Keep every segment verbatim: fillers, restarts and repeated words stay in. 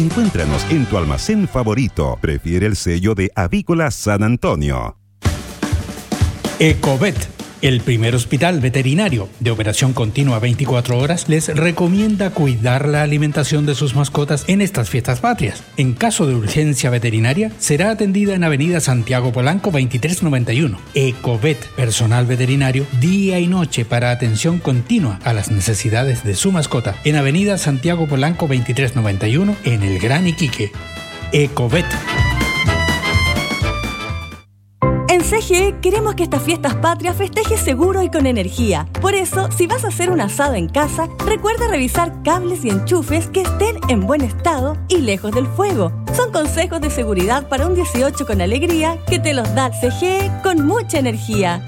Encuéntranos en tu almacén favorito. Prefiere el sello de Avícola San Antonio. Ecovet, el primer hospital veterinario de operación continua veinticuatro horas, les recomienda cuidar la alimentación de sus mascotas en estas fiestas patrias. En caso de urgencia veterinaria, será atendida en Avenida Santiago Polanco veintitrés noventa y uno. Ecovet, personal veterinario día y noche para atención continua a las necesidades de su mascota en Avenida Santiago Polanco veintitrés noventa y uno en el Gran Iquique. Ecovet. En C G E queremos que estas fiestas patrias festejes seguro y con energía. Por eso, si vas a hacer un asado en casa, recuerda revisar cables y enchufes que estén en buen estado y lejos del fuego. Son consejos de seguridad para un dieciocho con alegría que te los da C G E con mucha energía.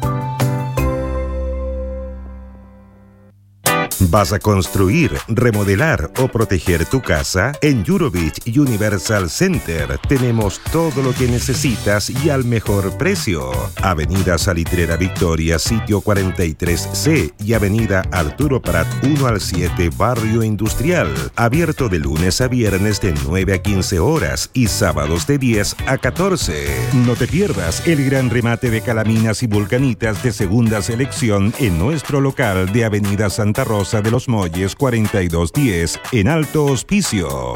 ¿Vas a construir, remodelar o proteger tu casa? En Eurovich Universal Center tenemos todo lo que necesitas y al mejor precio. Avenida Salitrera Victoria, sitio cuarenta y tres C y Avenida Arturo Prat uno al siete, Barrio Industrial. Abierto de lunes a viernes de nueve a quince horas y sábados de diez a catorce. No te pierdas el gran remate de calaminas y vulcanitas de segunda selección en nuestro local de Avenida Santa Rosa de los Molles cuarenta y dos diez en Alto Hospicio.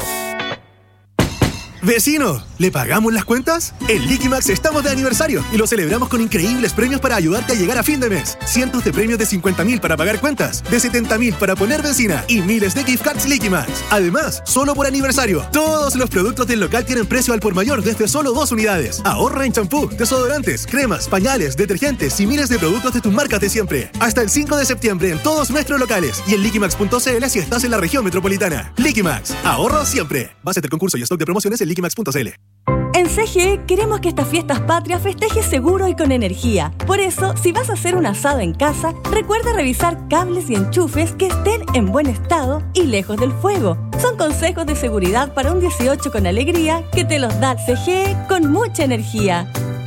¡Vecino! ¿Le pagamos las cuentas? En Liquimax estamos de aniversario y lo celebramos con increíbles premios para ayudarte a llegar a fin de mes. Cientos de premios de cincuenta mil para pagar cuentas, de setenta mil para poner benzina y miles de gift cards Liquimax. Además, solo por aniversario, todos los productos del local tienen precio al por mayor desde solo dos unidades. Ahorra en champú, desodorantes, cremas, pañales, detergentes y miles de productos de tus marcas de siempre. Hasta el cinco de septiembre en todos nuestros locales y en liquimax punto c l si estás en la región metropolitana. Liquimax, ahorro siempre. Base del concurso y stock de promociones en liquimax punto c l. En C G E queremos que estas fiestas patrias festejes seguro y con energía. Por eso, si vas a hacer un asado en casa, recuerda revisar cables y enchufes que estén en buen estado y lejos del fuego. Son consejos de seguridad para un dieciocho con alegría que te los da C G E con mucha energía.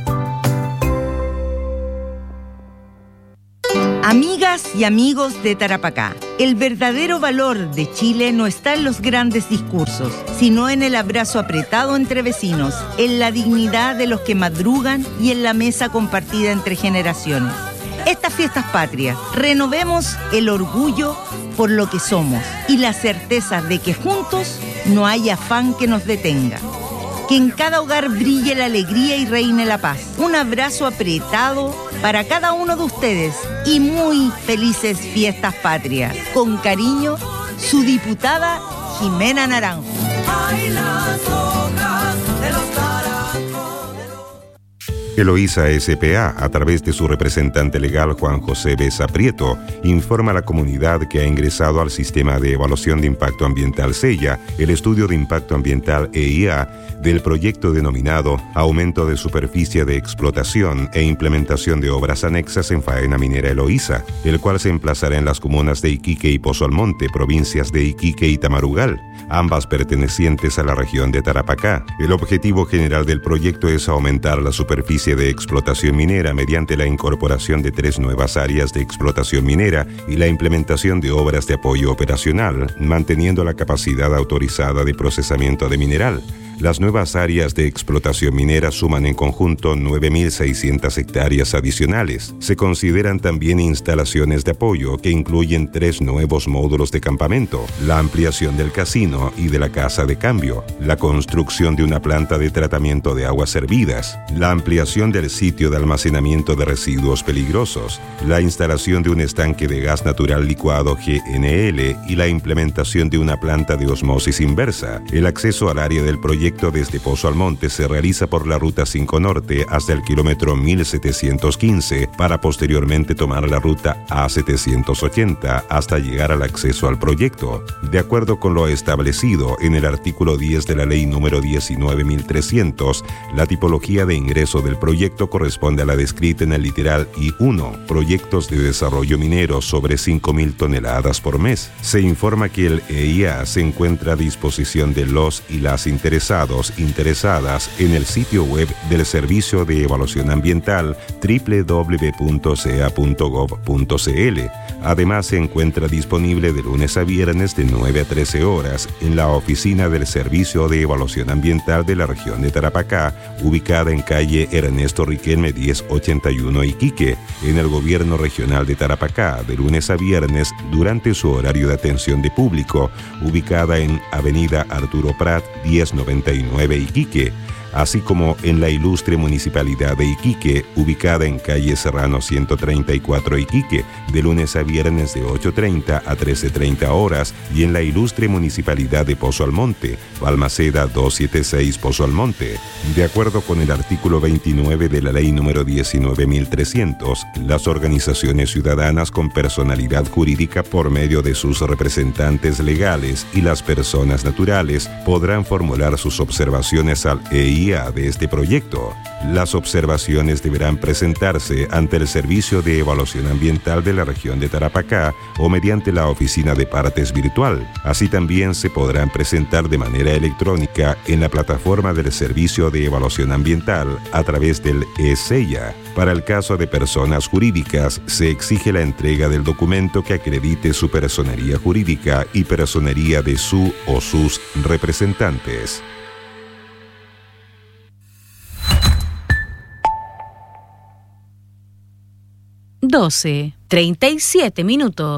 Amigas y amigos de Tarapacá, el verdadero valor de Chile no está en los grandes discursos, sino en el abrazo apretado entre vecinos, en la dignidad de los que madrugan y en la mesa compartida entre generaciones. Estas fiestas patrias, renovemos el orgullo por lo que somos y la certeza de que juntos no hay afán que nos detenga. Que en cada hogar brille la alegría y reine la paz. Un abrazo apretado para cada uno de ustedes y muy felices fiestas patrias. Con cariño, su diputada Jimena Naranjo. Ay, las hojas de los Eloísa S P A, a través de su representante legal Juan José Besa Prieto, informa a la comunidad que ha ingresado al sistema de evaluación de impacto ambiental SEIA el estudio de impacto ambiental E I A del proyecto denominado Aumento de Superficie de Explotación e Implementación de Obras Anexas en Faena Minera Eloísa, el cual se emplazará en las comunas de Iquique y Pozo Almonte, provincias de Iquique y Tamarugal, ambas pertenecientes a la región de Tarapacá. El objetivo general del proyecto es aumentar la superficie de explotación minera mediante la incorporación de tres nuevas áreas de explotación minera y la implementación de obras de apoyo operacional, manteniendo la capacidad autorizada de procesamiento de mineral. Las nuevas áreas de explotación minera suman en conjunto nueve mil seiscientas hectáreas adicionales. Se consideran también instalaciones de apoyo que incluyen tres nuevos módulos de campamento, la ampliación del casino y de la casa de cambio, la construcción de una planta de tratamiento de aguas hervidas, la ampliación del sitio de almacenamiento de residuos peligrosos, la instalación de un estanque de gas natural licuado G N L y la implementación de una planta de osmosis inversa. El acceso al área del proyecto desde Pozo Almonte se realiza por la Ruta cinco Norte hasta el kilómetro mil setecientos quince para posteriormente tomar la Ruta A setecientos ochenta hasta llegar al acceso al proyecto. De acuerdo con lo establecido en el artículo diez de la Ley número diecinueve mil trescientos, la tipología de ingreso del proyecto corresponde a la descrita en el literal I uno, proyectos de desarrollo minero sobre cinco mil toneladas por mes. Se informa que el E I A se encuentra a disposición de los y las interesados interesadas en el sitio web del Servicio de Evaluación Ambiental doble u doble u doble u punto c e a punto gov punto c l. Además, se encuentra disponible de lunes a viernes de nueve a trece horas en la oficina del Servicio de Evaluación Ambiental de la región de Tarapacá, ubicada en calle Ernesto Riquelme diez ochenta y uno Iquique, en el Gobierno Regional de Tarapacá, de lunes a viernes durante su horario de atención de público, ubicada en Avenida Arturo Prat diez noventa y nueve Iquique, así como en la ilustre Municipalidad de Iquique, ubicada en calle Serrano ciento treinta y cuatro Iquique, de lunes a viernes de ocho treinta a trece treinta horas, y en la ilustre Municipalidad de Pozo Almonte, Balmaceda doscientos setenta y seis Pozo Almonte. De acuerdo con el artículo veintinueve de la Ley número diecinueve mil trescientos, las organizaciones ciudadanas con personalidad jurídica por medio de sus representantes legales y las personas naturales podrán formular sus observaciones al E I A de este proyecto. Las observaciones deberán presentarse ante el Servicio de Evaluación Ambiental de la región de Tarapacá o mediante la oficina de partes virtual. Así también se podrán presentar de manera electrónica en la plataforma del Servicio de Evaluación Ambiental a través del E-Sella. Para el caso de personas jurídicas, se exige la entrega del documento que acredite su personería jurídica y personería de su o sus representantes. doce, treinta y siete minutos.